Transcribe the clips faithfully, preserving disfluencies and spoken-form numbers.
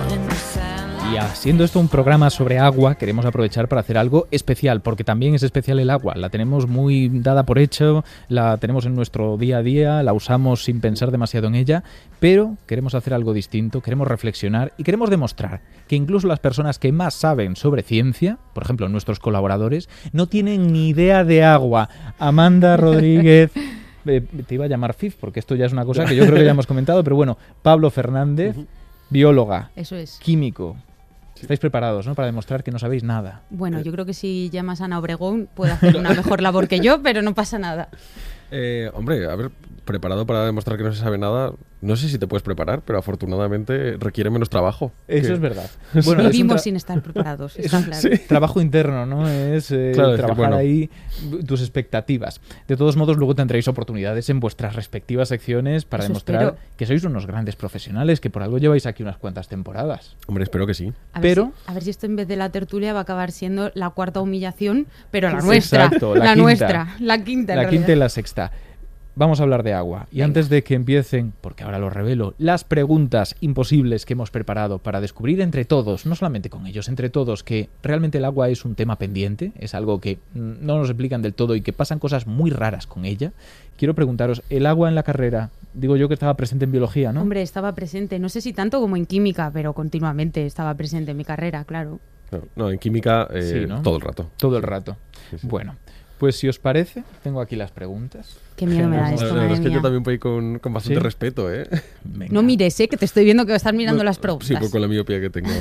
Y siendo esto un programa sobre agua, queremos aprovechar para hacer algo especial, porque también es especial el agua. La tenemos muy dada por hecho, la tenemos en nuestro día a día, la usamos sin pensar demasiado en ella, pero queremos hacer algo distinto, queremos reflexionar y queremos demostrar que incluso las personas que más saben sobre ciencia, por ejemplo nuestros colaboradores, no tienen ni idea de agua. Amanda Rodríguez... Eh, te iba a llamar F I F, porque esto ya es una cosa que yo creo que ya hemos comentado, pero bueno, Pablo Fernández, uh-huh. bióloga, eso es. Químico. Estáis preparados, ¿no?, para demostrar que no sabéis nada. Bueno, yo creo que si llamas a Ana Obregón puede hacer una mejor labor que yo, pero no pasa nada. Eh, hombre, a ver, preparado para demostrar que no se sabe nada, no sé si te puedes preparar, pero afortunadamente requiere menos trabajo. Eso que... es verdad. Bueno, vivimos tra- sin estar preparados, está claro. Sí. Trabajo interno, ¿no? Es eh, claro, trabajar decir, bueno. ahí tus expectativas. De todos modos, luego tendréis oportunidades en vuestras respectivas secciones para Eso demostrar espero. que sois unos grandes profesionales, que por algo lleváis aquí unas cuantas temporadas. Hombre, espero que sí. A pero ver, si, a ver si esto en vez de la tertulia va a acabar siendo la cuarta humillación, pero la nuestra. Exacto, la, la quinta, nuestra, la quinta. La en quinta y realidad. la sexta. Vamos a hablar de agua. Y Venga. antes de que empiecen, porque ahora lo revelo, las preguntas imposibles que hemos preparado para descubrir entre todos, no solamente con ellos, entre todos, que realmente el agua es un tema pendiente, es algo que no nos explican del todo y que pasan cosas muy raras con ella. Quiero preguntaros, ¿el agua en la carrera, digo yo que estaba presente en biología, ¿no? Hombre, estaba presente, no sé si tanto como en química, pero continuamente estaba presente en mi carrera, claro. No, no en química eh, Sí, ¿no? todo el rato. Todo el rato. Sí, sí. Bueno, pues si os parece, tengo aquí las preguntas. Qué miedo me da La esto, verdad madre es que mía. yo también voy con, con bastante ¿Sí? respeto, ¿eh? Venga. No mires, ¿eh? Que te estoy viendo que estás mirando Bueno, las preguntas. Sí, pues con la miopía que tengo.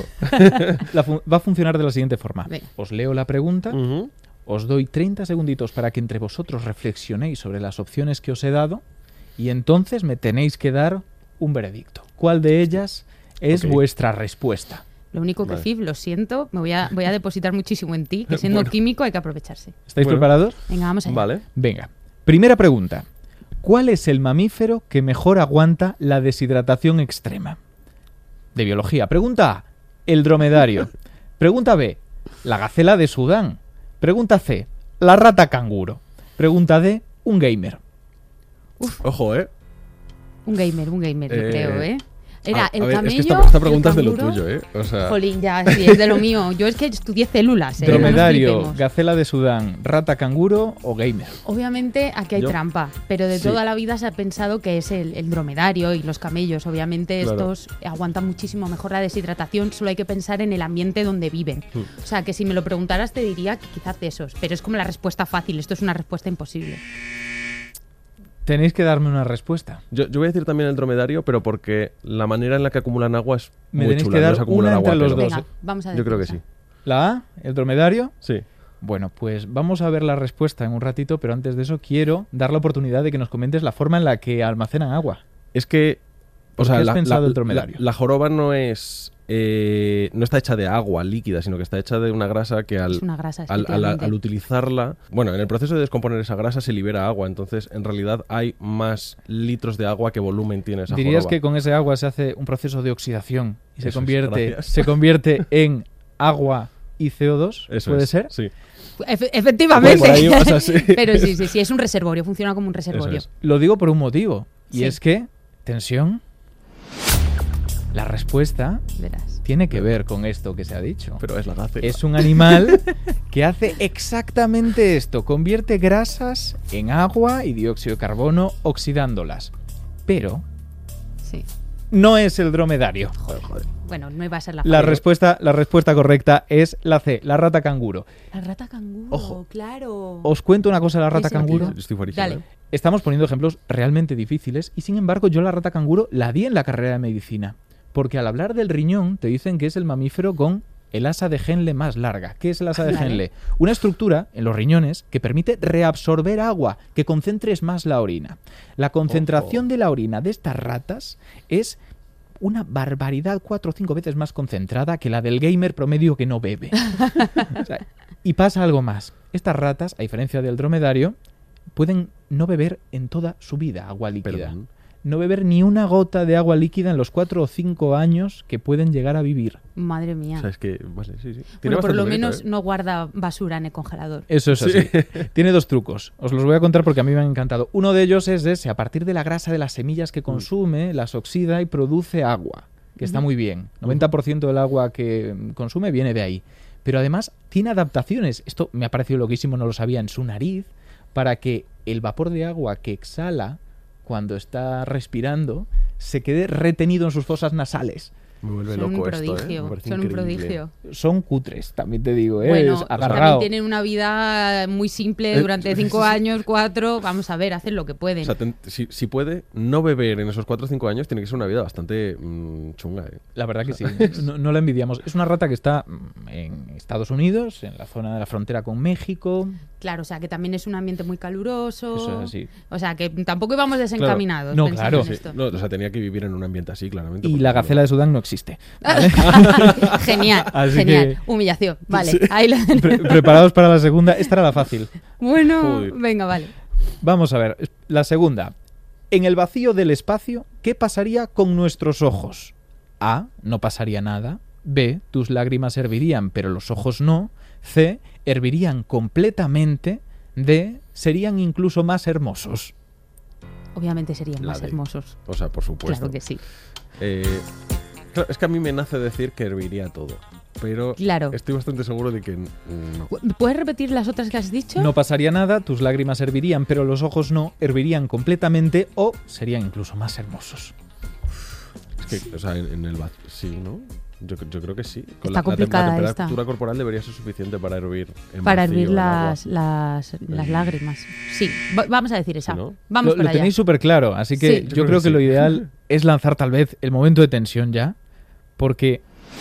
La fu- va a funcionar de la siguiente forma. Venga. Os leo la pregunta. Uh-huh. Os doy treinta segunditos para que entre vosotros reflexionéis sobre las opciones que os he dado y entonces me tenéis que dar un veredicto. ¿Cuál de ellas es Ok. vuestra respuesta? Lo único que, Vale. F I F, lo siento, me voy a, voy a depositar muchísimo en ti, que siendo Bueno. químico hay que aprovecharse. ¿Estáis Bueno. preparados? Venga, vamos allá. Vale. Venga. Primera pregunta. ¿Cuál es el mamífero que mejor aguanta la deshidratación extrema? De biología. Pregunta A. El dromedario. Pregunta B. La gacela de Sudán. Pregunta C. La rata canguro. Pregunta D. Un gamer. Ojo, ¿eh? Un gamer, un gamer, yo Eh, creo, ¿eh? Era a, el a ver, camello, es que esta, esta pregunta el es de lo canguro. tuyo, ¿eh? O sea, Jolín, ya, sí, es de lo mío. Yo es que estudié células, ¿eh? No nos Dromedario, flipemos. gacela de Sudán, rata canguro o gamer. Obviamente aquí hay Yo- trampa, pero de Sí. toda la vida se ha pensado que es el, el dromedario y los camellos. Obviamente Claro. estos aguantan muchísimo mejor la deshidratación, solo hay que pensar en el ambiente donde viven. Hmm. O sea, que si me lo preguntaras te diría que quizás de esos, pero es como la respuesta fácil, esto es una respuesta imposible. Tenéis que darme una respuesta. yo, yo voy a decir también el dromedario, pero porque la manera en la que acumulan agua es Me muy tenéis chula. que dar no es acumular una agua, entre los pero- dos. Venga, vamos a ver. Yo creo que sí. ¿La A? ¿El dromedario? Sí. Bueno, pues vamos a ver la respuesta en un ratito, pero antes de eso quiero dar la oportunidad de que nos comentes la forma en la que almacenan agua. Es que... O ¿Por sea, qué has la, pensado la- el dromedario? la- la joroba no es... eh, no está hecha de agua líquida, sino que está hecha de una grasa que al, Es una grasa, al, al- efectivamente. al utilizarla... Bueno, en el proceso de descomponer esa grasa se libera agua, entonces en realidad hay más litros de agua que volumen tiene esa ¿Dirías joroba. que con ese agua se hace un proceso de oxidación y se Eso es, convierte, gracias. se convierte en agua y C O dos? Eso ¿Puede es, ser? Sí. Efe- efectivamente. Por ahí vas así. Pero sí, sí, sí, es un reservorio, funciona como un Eso reservorio. es. Lo digo por un motivo, y Sí. es que, tensión, la respuesta Verás. tiene que ver con esto que se ha dicho. Pero es la gacela. Es un animal que hace exactamente esto, convierte grasas en agua y dióxido de carbono oxidándolas. Pero Sí. no es el dromedario. Joder, joder. Bueno, no iba a ser la La fácil. respuesta, la respuesta correcta es la C, la rata canguro. La rata canguro, Ojo. claro. Os cuento una cosa de la rata Sí, sí, canguro. aquí. Estoy fuerísimo, Dale. ¿eh? Estamos poniendo ejemplos realmente difíciles y sin embargo yo la rata canguro la di en la carrera de medicina. Porque al hablar del riñón te dicen que es el mamífero con el asa de Henle más larga. ¿Qué es el asa de Vale. Henle? Una estructura en los riñones que permite reabsorber agua, que concentres más la orina. La concentración Ojo. de la orina de estas ratas es una barbaridad, cuatro o cinco veces más concentrada que la del gamer promedio que no bebe. O sea, y pasa algo más. Estas ratas, a diferencia del dromedario, pueden no beber en toda su vida agua líquida. Perdón. No beber ni una gota de agua líquida en los cuatro o cinco años que pueden llegar a vivir. Madre mía. O sea, es que... Vale, sí, sí. Tiene Bueno, por bastante lo mérito, menos ¿eh? no guarda basura en el congelador. Eso es Sí. así. Tiene dos trucos. Os los voy a contar porque a mí me han encantado. Uno de ellos es ese. A partir de la grasa de las semillas que consume, las oxida y produce agua. que está Ujú. muy bien. noventa por ciento del agua que consume viene de ahí. Pero además tiene adaptaciones. Esto me ha parecido loquísimo, no lo sabía, en su nariz, para que el vapor de agua que exhala cuando está respirando se quede retenido en sus fosas nasales. Me vuelve Son un loco esto, ¿eh? prodigio, Me parece son un increíble. prodigio. Son cutres, también te digo, ¿eh? Bueno, Es también agarrado. tienen una vida muy simple Eh, durante cinco años, cuatro. Vamos a ver, hacen lo que pueden. O sea, ten- si, si puede no beber en esos cuatro o cinco años, tiene que ser una vida bastante mm, chunga, ¿eh? La verdad que sí, no, no la envidiamos. Es una rata que está mm, en Estados Unidos, en la zona de la frontera con México. Claro, o sea, que también es un ambiente muy caluroso. Eso es así. O sea, que tampoco íbamos desencaminados. No, pensando claro. en Sí, esto. no, o sea, tenía que vivir en un ambiente así, claramente. Y porque la si no- gacela de Sudán no existe. Genial, Así genial. que- Humillación. Vale, ahí lo Pre- preparados para la segunda. Esta era la fácil. Bueno, Joder. venga, vale. Vamos a ver. La segunda. En el vacío del espacio, ¿qué pasaría con nuestros ojos? A. No pasaría nada. B. Tus lágrimas hervirían, pero los ojos no. C. Hervirían completamente. D. Serían incluso más hermosos. Obviamente serían La más de- hermosos. O sea, por supuesto. Claro que sí. Eh, claro, es que a mí me nace decir que herviría todo. Pero Claro. estoy bastante seguro de que n- no. ¿Puedes repetir las otras que has dicho? No pasaría nada, tus lágrimas hervirían, pero los ojos no, hervirían completamente o serían incluso más hermosos. Es que, o sea, en, en el vacío, sí, ¿no? Yo, yo creo que sí. Con Está la, la tem- complicada la esta. temperatura corporal debería ser suficiente para hervir en Para vacío hervir el agua. las, las, las lágrimas. Sí, va- vamos a decir esa. ¿Sí, no? Vamos Lo, por lo allá. tenéis súper claro, así que Sí. yo, Yo creo, creo que, que lo sí. ideal es lanzar tal vez el momento de tensión ya, porque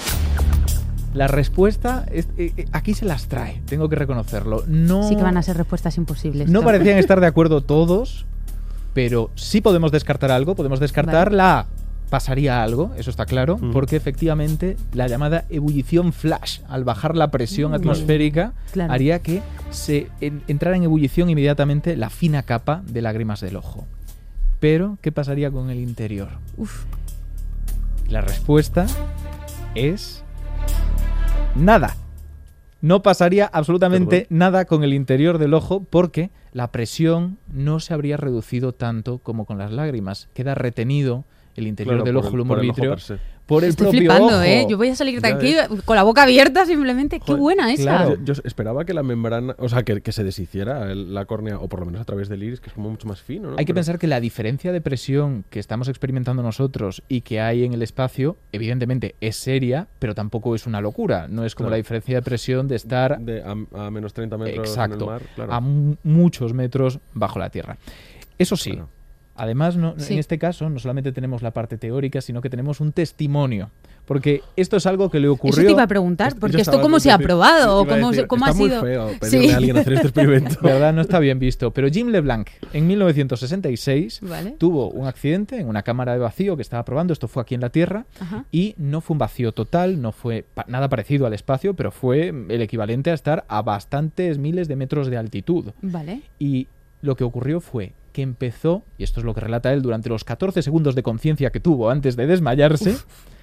la respuesta es- eh, eh, aquí se las trae, tengo que reconocerlo. No, Sí que van a ser respuestas imposibles. no Tom. parecían estar de acuerdo todos, pero sí podemos descartar algo, podemos descartar Vale. la A. Pasaría algo, eso está claro, Mm. porque efectivamente la llamada ebullición flash, al bajar la presión Mm. atmosférica, Claro. haría que se en- entrara en ebullición inmediatamente la fina capa de lágrimas del ojo. Pero, ¿qué pasaría con el interior? Uf, La respuesta es nada. No pasaría absolutamente Perdón. nada con el interior del ojo porque la presión no se habría reducido tanto como con las lágrimas. Queda retenido el interior Claro, del por ojo, el- el humor por el ojo vítreo, per se. por el estoy propio flipando, ojo. ¿eh? Yo voy a salir Ya tranquila, con la boca abierta simplemente. Qué Joder, buena esa. claro. Yo, yo esperaba que la membrana, o sea, que, que se deshiciera el- la córnea, o por lo menos a través del iris, que es como mucho más fino, ¿no? Hay que Pero- pensar que la diferencia de presión que estamos experimentando nosotros y que hay en el espacio, evidentemente es seria, pero tampoco es una locura. No es como Claro. la diferencia de presión de estar de a, a menos treinta metros Exacto, en el mar, claro. a mu- muchos metros bajo la Tierra. Eso sí, Bueno. además no, Sí. en este caso no solamente tenemos la parte teórica, sino que tenemos un testimonio. Porque esto es algo que le ocurrió... Eso te iba a preguntar, Esto- porque yo esto estaba cómo a se ha decir- probado, o iba a cómo, decir, se- cómo está ha muy sido. feo pedirle Sí. a alguien hacer este experimento. De verdad, no está bien visto. Pero Jim LeBlanc, en mil novecientos sesenta y seis, Vale. tuvo un accidente en una cámara de vacío que estaba probando. Esto fue aquí en la Tierra. Ajá. Y no fue un vacío total, no fue pa- nada parecido al espacio, pero fue el equivalente a estar a bastantes miles de metros de altitud. Vale. Y lo que ocurrió fue que empezó, y esto es lo que relata él durante los catorce segundos de conciencia que tuvo antes de desmayarse,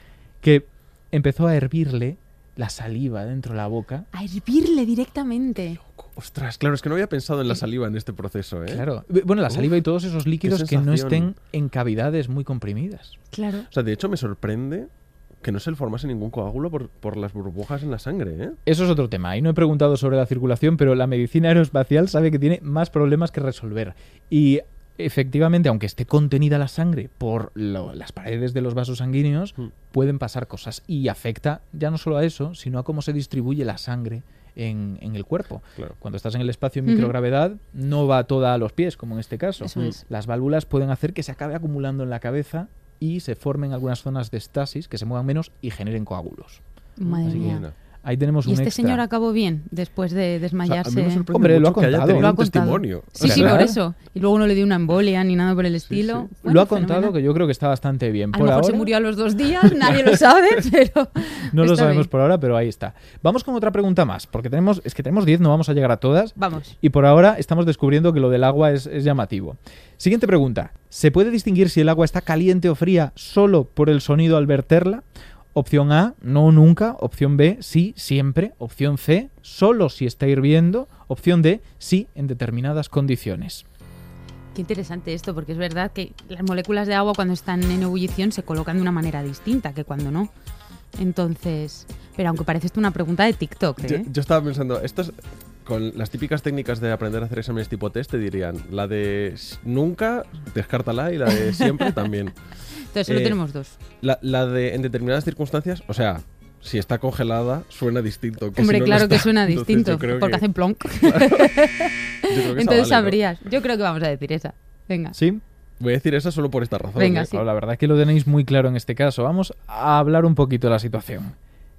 que empezó a hervirle la saliva dentro de la boca. A hervirle directamente. Ostras, claro, es que no había pensado en la saliva en este proceso, ¿eh? Claro. Bueno, la Uf, saliva y todos esos líquidos que no sensación. estén en cavidades muy comprimidas. Claro. O sea, de hecho me sorprende que no se le formase ningún coágulo por, por las burbujas en la sangre, ¿eh? Eso es otro tema. Ahí no he preguntado sobre la circulación, pero la medicina aeroespacial sabe que tiene más problemas que resolver. Y efectivamente, aunque esté contenida la sangre por lo- las paredes de los vasos sanguíneos, Mm. pueden pasar cosas. Y afecta ya no solo a eso, sino a cómo se distribuye la sangre en, en el cuerpo. Claro. Cuando estás en el espacio en Ujú. microgravedad, no va toda a los pies, como en este caso. Eso es. Las válvulas pueden hacer que se acabe acumulando en la cabeza y se formen algunas zonas de estasis que se muevan menos y generen coágulos. Madre Así que mía. Mira. Ahí tenemos ¿Y un este extra. señor acabó bien después de O sea, a desmayarse? mí me sorprende Hombre, lo ha mucho que haya contado. tenido Lo ha un contado. testimonio. Sí, sí, ¿Verdad? por eso. Y luego no le dio una embolia ni nada por el estilo. sí. Bueno, lo ha contado, fenomenal. que yo creo que está bastante bien. A Por lo mejor ahora, se murió a los dos días, nadie lo sabe, pero. no lo está sabemos bien. por ahora, pero ahí está. Vamos con otra pregunta más, porque tenemos, es que tenemos diez, no vamos a llegar a todas. Vamos. Y por ahora estamos descubriendo que lo del agua es, es llamativo. Siguiente pregunta. ¿Se puede distinguir si el agua está caliente o fría solo por el sonido al verterla? Opción A, no nunca. Opción B, sí, siempre. Opción C, solo si está hirviendo. Opción D, sí, en determinadas condiciones. Qué interesante esto, porque es verdad que las moléculas de agua cuando están en ebullición se colocan de una manera distinta que cuando no. Entonces, pero aunque parece esto una pregunta de TikTok, ¿eh? Yo, yo estaba pensando, esto es, con las típicas técnicas de aprender a hacer exámenes tipo test te dirían, la de nunca, descártala, y la de siempre también. Entonces solo Eh, tenemos dos. La, la de en determinadas circunstancias, o sea, si está congelada suena distinto. Que Hombre, si no lo claro que está. suena Entonces, distinto, yo creo porque que- hacen plonk. Claro. Yo creo que esa Entonces vale, ¿no? sabrías. Yo creo que vamos a decir esa. Venga. ¿Sí? Voy a decir esa solo por esta razón. Venga, ¿eh? sí. Claro, la verdad es que lo tenéis muy claro en este caso. Vamos a hablar un poquito de la situación.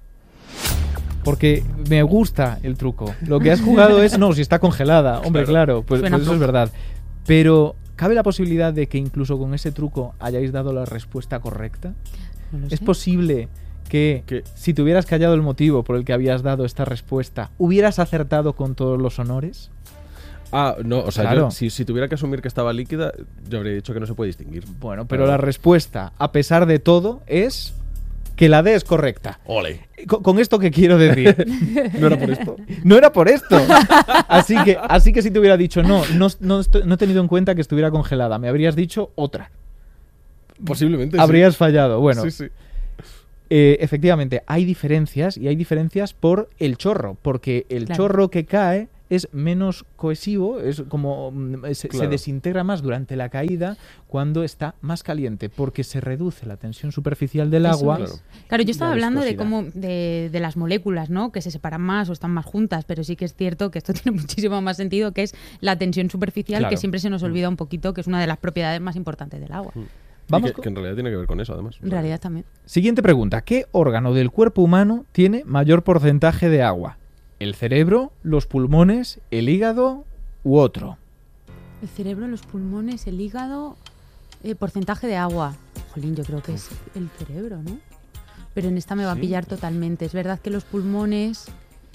Porque me gusta el truco. Lo que has jugado es, no, si está congelada. Hombre, claro, Claro. pues, Suena pues eso es flojo. verdad. Pero, ¿cabe la posibilidad de que incluso con ese truco hayáis dado la respuesta correcta? No lo ¿Es sé. posible que, ¿Qué? si te hubieras callado el motivo por el que habías dado esta respuesta, hubieras acertado con todos los honores? Ah, no, o sea, Claro. yo, si, si tuviera que asumir que estaba líquida, yo habría dicho que no se puede distinguir. Bueno, pero Claro. la respuesta, a pesar de todo, es que la D es correcta. ¡Ole! Con, con esto que quiero decir, ¿No era por esto? no era por esto. Así que, así que si te hubiera dicho no, no, no, estoy- no he tenido en cuenta que estuviera congelada, me habrías dicho otra. Posiblemente Habrías fallado. Bueno, sí. Sí, sí. eh, efectivamente, hay diferencias y hay diferencias por el chorro, porque el Claro. chorro que cae es menos cohesivo, es como mm, se, se Claro. desintegra más durante la caída cuando está más caliente, porque se reduce la tensión superficial del Eso agua. es. Claro. Claro, yo estaba La hablando de viscosidad. cómo de, de las moléculas, ¿no? Que se separan más o están más juntas, pero sí que es cierto que esto tiene muchísimo más sentido, que es la tensión superficial, Claro. que siempre se nos olvida un poquito, que es una de las propiedades más importantes del agua. Vamos Y que, con- que en realidad tiene que ver con eso, además. En realidad también. Siguiente pregunta. ¿Qué órgano del cuerpo humano tiene mayor porcentaje de agua? ¿El cerebro, los pulmones, el hígado u otro? El cerebro, los pulmones, el hígado, eh, porcentaje de agua. Jolín, yo creo que es el cerebro, ¿no? Pero en esta me va a Sí. pillar totalmente. Es verdad que los pulmones,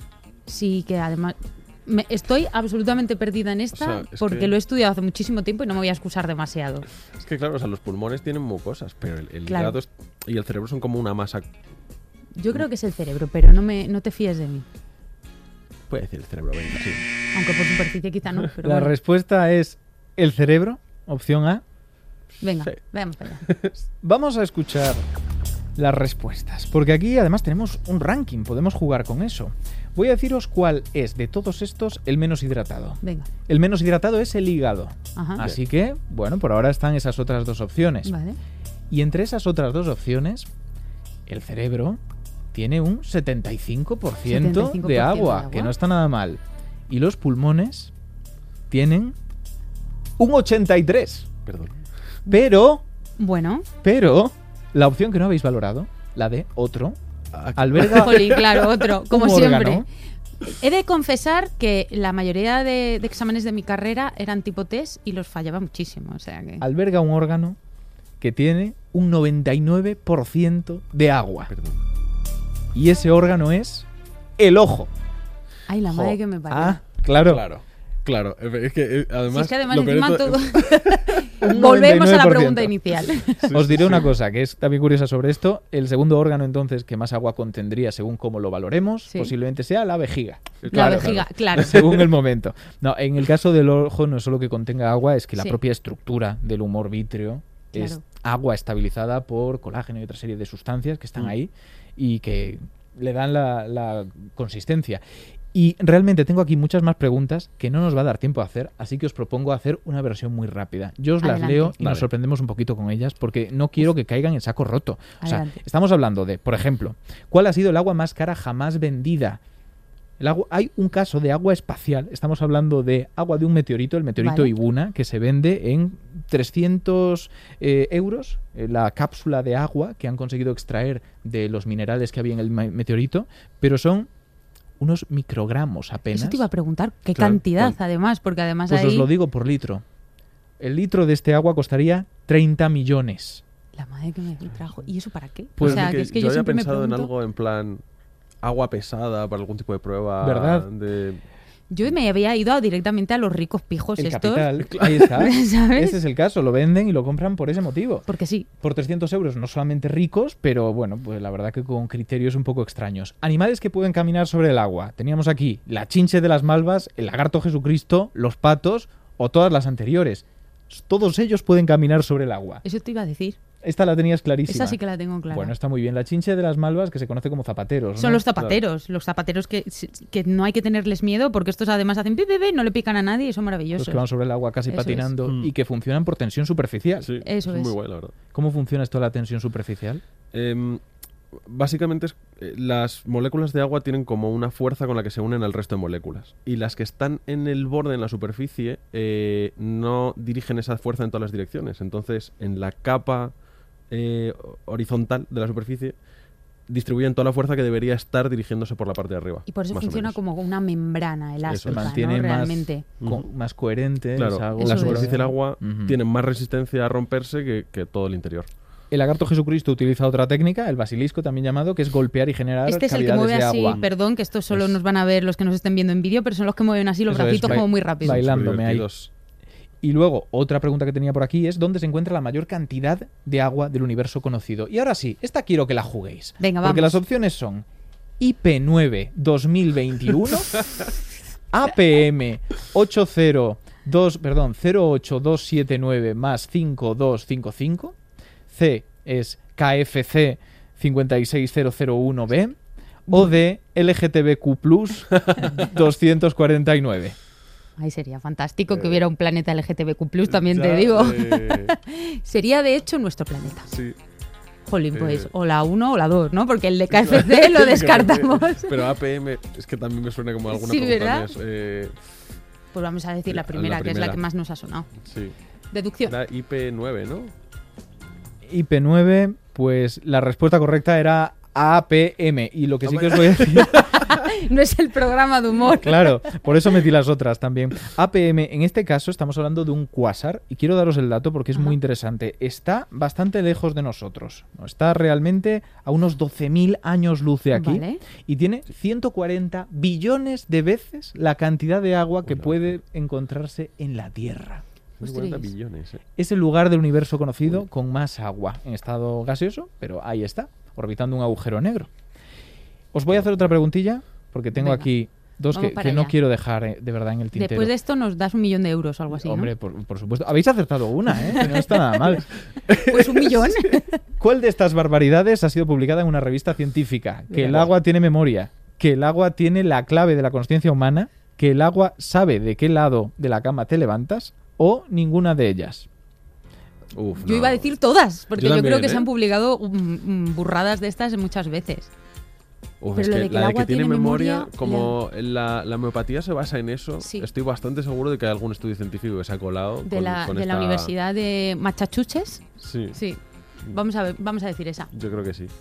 sí que además... me- estoy absolutamente perdida en esta O sea, es porque que- lo he estudiado hace muchísimo tiempo y no me voy a excusar demasiado. Es que claro, o sea, los pulmones tienen mucosas, pero el, el Claro. hígado es- y el cerebro son como una masa. Yo creo que es el cerebro, pero no, me, no te fíes de mí. Puede decir el cerebro, venga, sí. Aunque por superficie quizá no, pero La bueno. respuesta es el cerebro, opción A. Venga, Sí. veamos para allá. Vamos a escuchar las respuestas, porque aquí además tenemos un ranking, podemos jugar con eso. Voy a deciros cuál es de todos estos el menos hidratado. Venga. El menos hidratado es el hígado. Ajá. Así que, bueno, por ahora están esas otras dos opciones. Vale. Y entre esas otras dos opciones, el cerebro tiene un setenta y cinco por ciento, setenta y cinco por ciento de de agua, agua. que no está nada mal. Y los pulmones tienen un ochenta y tres. Perdón. Pero, Bueno, pero, la opción que no habéis valorado, la de otro, alberga jolín, claro, otro, como un siempre. órgano. He de confesar que la mayoría de, de exámenes de mi carrera eran tipo test y los fallaba muchísimo. O sea que... alberga un órgano que tiene un noventa y nueve por ciento de agua. Perdón. Y ese órgano es el ojo. Ay, la Jo. madre que me parió. Ah, claro. Claro, claro. Es que eh, además. Si es que además lo peor de encima to- todo... Un Volvemos a la noventa y nueve por ciento. pregunta inicial. Sí, Os sí, diré sí. una cosa que es también curiosa sobre esto. El segundo órgano, entonces, que más agua contendría según cómo lo valoremos, Sí. posiblemente sea la vejiga. La Claro, vejiga, claro. claro. Según el momento. No, en el caso del ojo no es solo que contenga agua, es que la Sí. propia estructura del humor vítreo es Claro. agua estabilizada por colágeno y otra serie de sustancias que están Mm. ahí y que le dan la, la consistencia. Y realmente tengo aquí muchas más preguntas que no nos va a dar tiempo a hacer, así que os propongo hacer una versión muy rápida. Yo os las Adelante. leo y Vale. nos sorprendemos un poquito con ellas porque no quiero que caigan en saco roto. O sea, Adelante. estamos hablando de, por ejemplo, ¿cuál ha sido el agua más cara jamás vendida? El agua, hay un caso de agua espacial. Estamos hablando de agua de un meteorito, el meteorito Vale. Ibuna, que se vende en trescientos eh, euros. eh, la cápsula de agua que han conseguido extraer de los minerales que había en el me- meteorito, pero son unos microgramos apenas. Eso te iba a preguntar, ¿qué Claro, cantidad ¿cuánto? además? Porque además Pues ahí... os lo digo por litro. El litro de este agua costaría treinta millones. La madre que me trajo. ¿Y eso para qué? Pues o sea, que que es que yo yo, había siempre me pensado en pregunto... algo en plan agua pesada para algún tipo de prueba. ¿Verdad? De... Yo me había ido a- directamente a los ricos pijos El estos. capital, ahí está. ¿Sabes? Ese es el caso, lo venden y lo compran por ese motivo. Porque sí. Por trescientos euros, no solamente ricos, pero bueno, pues la verdad que con criterios un poco extraños. Animales que pueden caminar sobre el agua. Teníamos aquí la chinche de las malvas, el lagarto Jesucristo, los patos o todas las anteriores. todos ellos pueden caminar sobre el agua. Eso te iba a decir. Esta la tenías clarísima. Esa sí que la tengo clara. Bueno, está muy bien. La chinche de las malvas, que se conoce como zapateros, ¿no? Son los zapateros, claro. Los zapateros que, que no hay que tenerles miedo porque estos además hacen pi, pi, pi, no le pican a nadie y son maravillosos. Los que van sobre el agua casi Eso patinando es. y que funcionan por tensión superficial. Sí, Eso es. Muy guay, la verdad. ¿Cómo funciona esto de la tensión superficial? Eh, básicamente es, eh, las moléculas de agua tienen como una fuerza con la que se unen al resto de moléculas. Y las que están en el borde, en la superficie, eh, no dirigen esa fuerza en todas las direcciones. Entonces, en la capa eh, horizontal de la superficie, distribuyen toda la fuerza que debería estar dirigiéndose por la parte de arriba. Y por eso funciona como una membrana elástica, se mantiene ¿no? más, Realmente. co- más coherente. Claro, es algo la Eso superficie es. del agua Uh-huh. tiene más resistencia a romperse que, que todo el interior. El lagarto Jesucristo utiliza otra técnica, el basilisco también llamado, que es golpear y generar Este es el que cavidades mueve de así, agua. perdón, que esto solo Es- nos van a ver los que nos estén viendo en vídeo, pero son los que mueven así los Eso es, bracitos bai- como muy rápido. baila- Bailándome ahí. Superdivertidos. Y luego, otra pregunta que tenía por aquí es ¿dónde se encuentra la mayor cantidad de agua del universo conocido? Y ahora sí, esta quiero que la juguéis. Venga, Porque vamos. las opciones son I P nueve dos mil veintiuno, A P M ochenta dos, perdón, cero ocho dos siete nueve más cinco dos cinco cinco, C es K F C cinco seis cero cero uno B o D L G T B Q plus doscientos cuarenta y nueve. Ay, sería fantástico que Eh, hubiera un planeta L G T B Q plus, también Ya, te digo. eh, Sería de hecho nuestro planeta. sí. Jolín, pues Eh. o la uno o la dos, ¿no? Porque el de K F C lo descartamos. Pero A P M es que también me suena como alguna Sí, pregunta ¿verdad? más, eh, Pues vamos a decir la La primera, que es la primera. que más nos ha sonado. sí. Deducción. Era I P nueve, ¿no? I P nueve, pues la respuesta correcta era A P M. Y lo que sí que os voy a decir... No es el programa de humor. Claro, por eso metí las otras también. A P M, en este caso estamos hablando de un cuásar y quiero daros el dato porque es Ajá. muy interesante. Está bastante lejos de nosotros. ¿No? Está realmente a unos doce mil años luz de aquí Vale. y tiene ciento cuarenta billones de veces la cantidad de agua que Hola. puede encontrarse en la Tierra. ciento cuarenta Ostras. billones, eh. Es el lugar del universo conocido con más agua en estado gaseoso, pero ahí está, orbitando un agujero negro. Os voy a hacer otra preguntilla porque tengo Venga, aquí dos vamos que, para que no allá. quiero dejar eh, de verdad en el tintero. Después de esto nos das un millón de euros o algo así, ¿no? Hombre, por, por supuesto. Habéis acertado una, ¿eh? Que no está nada mal. Pues un millón. ¿Cuál de estas barbaridades ha sido publicada en una revista científica? Que el Venga. agua tiene memoria, que el agua tiene la clave de la consciencia humana, que el agua sabe de qué lado de la cama te levantas o ninguna de ellas. Uf, Yo no. iba a decir todas, porque Yo yo, también, creo que ¿eh? se han publicado mm, mm, burradas de estas muchas veces. Uf, Pero es lo que de que la el de agua que tiene tiene memoria, memoria, como la, la homeopatía se basa en eso, Sí. estoy bastante seguro de que hay algún estudio científico que se ha colado De con, la, con de la esta- Universidad de Massachusetts. Sí, Sí. Vamos a ver, vamos a decir esa. yo creo que sí.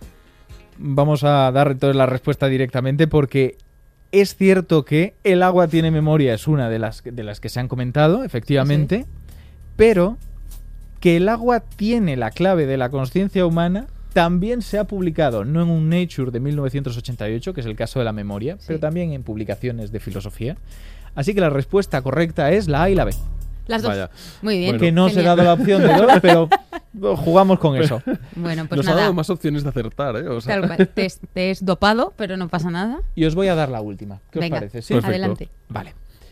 Vamos a dar entonces la respuesta directamente porque es cierto que el agua tiene memoria, es una de las, de las que se han comentado, efectivamente, pero que el agua tiene la clave de la conciencia humana también se ha publicado, no en un Nature de mil novecientos ochenta y ocho, que es el caso de la memoria, Sí. pero también en publicaciones de filosofía. Así que la respuesta correcta es la A y la B. Las dos. Vaya. Muy bien. Bueno. Que no os he Genial. dado la opción de dos, pero jugamos con eso. Bueno, pues Nos ha nada. dado más opciones de acertar, ¿eh? O sea, Tal cual. Te, te es dopado, pero no pasa nada. Y os voy a dar la última. ¿Qué Venga, os parece? ¿Sí? Perfecto. adelante. Vale.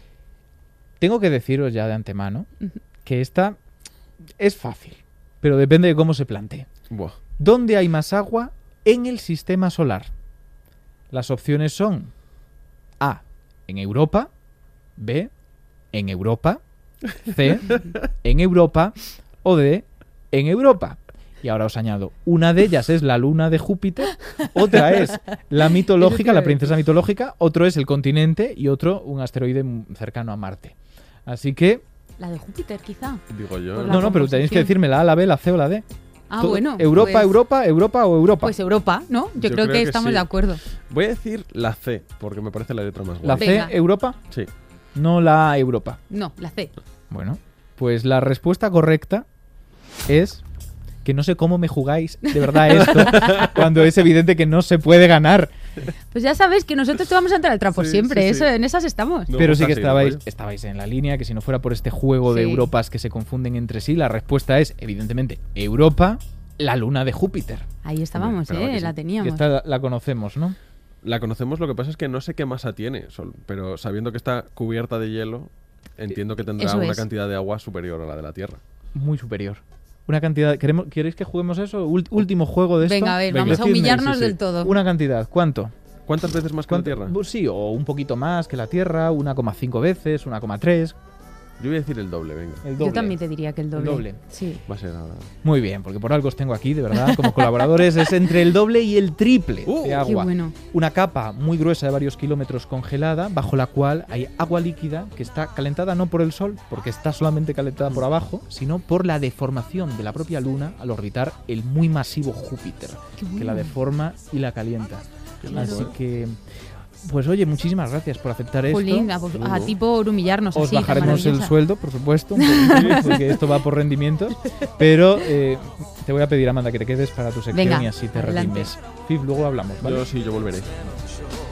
Tengo que deciros ya de antemano Ujú. que esta es fácil, pero depende de cómo se plantee. buah. ¿Dónde hay más agua en el sistema solar? Las opciones son A, en Europa, B, en Europa, C, en Europa o D, en Europa. Y ahora os añado, una de ellas es la luna de Júpiter, otra es la mitológica, la princesa mitológica, otro es el continente y otro un asteroide m- cercano a Marte. Así que, La de Júpiter, quizá. Digo yo. Por ¿eh? la no, no, pero tenéis que composición. decirme la A, la B, la C o la D. Ah, Todo- bueno. Europa, pues- Europa, Europa o Europa. Pues Europa, ¿no? Yo, Yo creo, creo que que estamos sí. de acuerdo. Voy a decir la C, porque me parece la letra más la guay. C, Venga. Europa, Sí. no la A, Europa. No, la C. Bueno, pues la respuesta correcta es que no sé cómo me jugáis de verdad esto cuando es evidente que no se puede ganar. Pues ya sabes que nosotros te vamos a entrar al trapo Sí, siempre. sí, sí. Eso, en esas estamos. No, Pero pues sí que así, estabais, ¿no? estabais en la línea, que si no fuera por este juego de Sí. Europas que se confunden entre sí, la respuesta es, evidentemente, Europa, la luna de Júpiter. Ahí estábamos, Esperaba ¿eh? que sí. La Y teníamos. esta la, la conocemos, ¿no? La conocemos, lo que pasa es que no sé qué masa tiene, sol- pero sabiendo que está cubierta de hielo, Entiendo que tendrá Eso una es. cantidad de agua superior a la de la Tierra. Muy superior. Una cantidad... ¿Queremos, ¿Queréis que juguemos eso? Ult- último juego de esto. Venga, a ver, Venga. vamos a Decidme, humillarnos sí, sí. del todo. Una cantidad. ¿Cuánto? ¿Cuántas veces más que la ¿Cuánto? Tierra? Pues sí, o un poquito más que la Tierra, uno coma cinco veces, uno coma tres. Yo voy a decir el doble, venga. El doble. Yo también te diría que el doble. El doble. Sí. Va a ser nada. Muy bien, porque por algo os tengo aquí, de verdad, como colaboradores. Es entre el doble y el triple Uh, de qué agua. bueno. Una capa muy gruesa de varios kilómetros congelada, bajo la cual hay agua líquida que está calentada no por el Sol, porque está solamente calentada por abajo, sino por la deformación de la propia Luna al orbitar el muy masivo Júpiter, Qué bueno. que la deforma y la calienta. Qué Así loco, ¿eh? que, pues oye, muchísimas gracias por aceptar esto. Jolín, a, vos- a Uh. ti por humillarnos Os así, tan bajaremos el maravillosa. sueldo, por supuesto, un poquito, porque esto va por rendimientos. Pero eh, te voy a pedir, Amanda, que te quedes para tu sección Venga, y así te adelante. redimes. Fif, luego hablamos, ¿vale? Yo sí, yo volveré.